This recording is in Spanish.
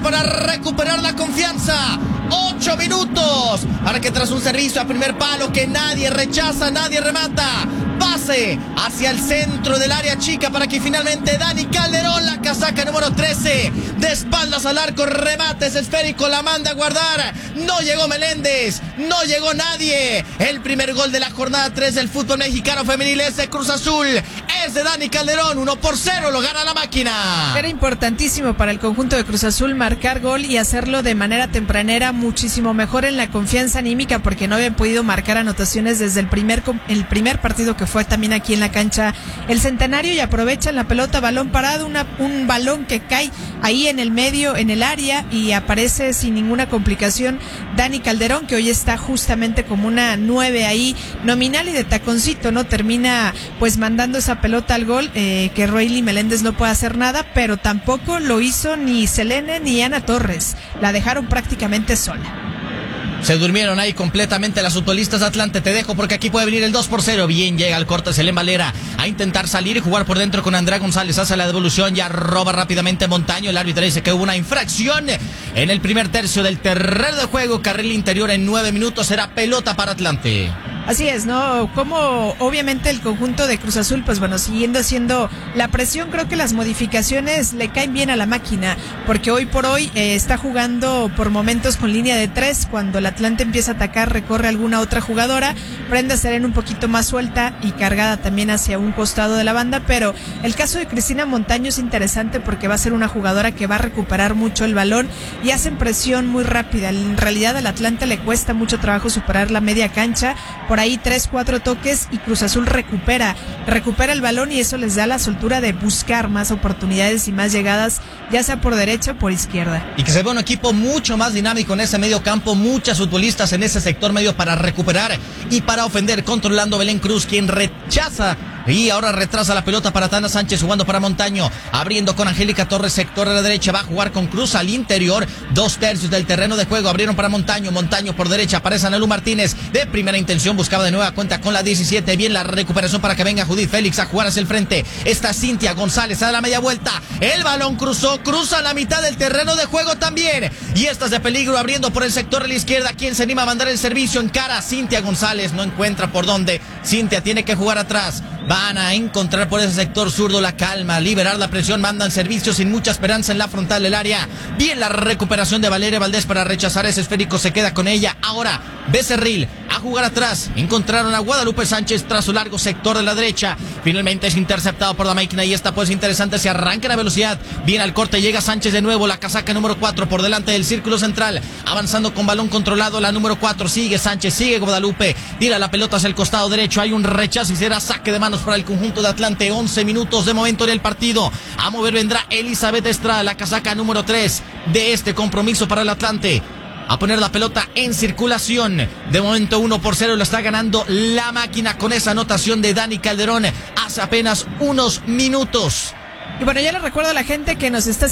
para recuperar la confianza. 8 minutos para que tras un servicio a primer palo que nadie rechaza, nadie remata, pase hacia el centro del área chica para que finalmente Dani Calderón, la casaca número 13, de espaldas al arco, remate ese esférico, la manda a guardar. No llegó Meléndez, no llegó nadie. El primer gol de la jornada 3 del fútbol mexicano femenil es de Cruz Azul, es de Dani Calderón. 1-0 lo gana la máquina. Era importantísimo para el conjunto de Cruz Azul marcar gol y hacerlo de manera tempranera, muchísimo mejor en la confianza anímica, porque no habían podido marcar anotaciones desde el primer partido, que fue también aquí en la cancha el Centenario, y aprovechan la pelota, balón parado, un balón que cae ahí en el medio, en el área, y aparece sin ninguna complicación Dani Calderón, que hoy está justamente como una 9 ahí nominal y de taconcito, ¿no? Termina pues mandando esa pelota al gol, que Roily Meléndez no puede hacer nada, pero tampoco lo hizo ni Selene ni Ana Torres, la dejaron prácticamente sola. Se durmieron ahí completamente las futbolistas de Atlante. Te dejo porque aquí puede venir el 2-0. Bien, llega al corte Selene Valera a intentar salir y jugar por dentro con Andrea González. Hace la devolución, ya roba rápidamente Montaño. El árbitro dice que hubo una infracción en el primer tercio del terreno de juego. Carril interior en 9 minutos. Será pelota para Atlante. Así es, ¿no? Como obviamente el conjunto de Cruz Azul, pues bueno, siguiendo haciendo la presión, creo que las modificaciones le caen bien a la máquina, porque hoy por hoy está jugando por momentos con línea de 3, cuando el Atlante empieza a atacar, recorre alguna otra jugadora, Brenda Serena un poquito más suelta y cargada también hacia un costado de la banda, pero el caso de Cristina Montaño es interesante porque va a ser una jugadora que va a recuperar mucho el balón y hacen presión muy rápida. En realidad al Atlante le cuesta mucho trabajo superar la media cancha, por ahí 3-4 toques y Cruz Azul recupera el balón, y eso les da la soltura de buscar más oportunidades y más llegadas, ya sea por derecha o por izquierda. Y que se ve un equipo mucho más dinámico en ese medio campo, muchas futbolistas en ese sector medio para recuperar y para ofender, controlando Belén Cruz, quien rechaza y ahora retrasa la pelota para Tana Sánchez, jugando para Montaño, abriendo con Angélica Torres, sector a la derecha, va a jugar con Cruz al interior, 2/3 del terreno de juego, abrieron para Montaño por derecha, aparece Analu Martínez, de primera intención, buscaba de nueva cuenta con la 17, bien la recuperación para que venga Judith Félix a jugar hacia el frente, está Cintia González a la media vuelta, el balón cruza la mitad del terreno de juego también, y esta es de peligro, abriendo por el sector de la izquierda, quien se anima a mandar el servicio en cara a Cintia González, no encuentra por dónde, Cintia tiene que jugar atrás, van a encontrar por ese sector zurdo la calma, liberar la presión, mandan servicio sin mucha esperanza en la frontal del área. Bien la recuperación de Valeria Valdés para rechazar ese esférico, se queda con ella. Ahora Becerril a jugar atrás, encontraron a Guadalupe Sánchez tras su largo sector de la derecha, finalmente es interceptado por la máquina y esta pues interesante, se arranca la velocidad, bien al corte, llega Sánchez de nuevo, la casaca número 4 por delante del círculo central, avanzando con balón controlado, la número 4, sigue Sánchez, sigue Guadalupe, tira la pelota hacia el costado derecho, hay un rechazo y será saque de manos para el conjunto de Atlante. 11 minutos de momento en el partido, a mover vendrá Elizabeth Estrada, la casaca número 3 de este compromiso para el Atlante, a poner la pelota en circulación. De momento 1-0 lo está ganando la máquina con esa anotación de Dani Calderón hace apenas unos minutos. Y bueno, ya le recuerdo a la gente que nos está